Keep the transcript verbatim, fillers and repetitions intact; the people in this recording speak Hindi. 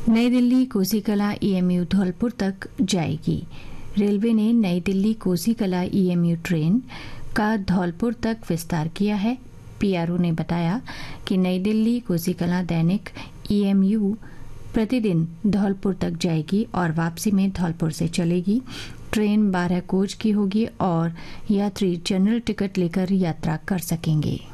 नई दिल्ली कोसीकला ईएमयू धौलपुर तक जाएगी। रेलवे ने नई दिल्ली कोसीकला ईएमयू ट्रेन का धौलपुर तक विस्तार किया है। पीआरओ ने बताया कि नई दिल्ली कोसीकला दैनिक ईएमयू प्रतिदिन धौलपुर तक जाएगी और वापसी में धौलपुर से चलेगी। ट्रेन बारह कोच की होगी और यात्री जनरल टिकट लेकर यात्रा कर सकेंगे।